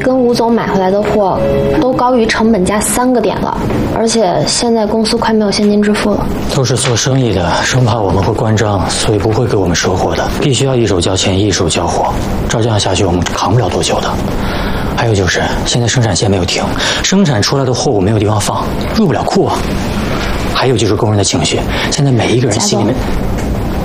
跟吴总买回来的货都高于成本价3个点了，而且现在公司快没有现金支付了。 都是做生意的，生怕我们会关张，所以不会给我们赊货的，必须要一手交钱一手交货，照这样下去我们扛不了多久的。还有就是现在生产线没有停，生产出来的货物没有地方放，入不了库啊。还有就是工人的情绪，现在每一个人心里面。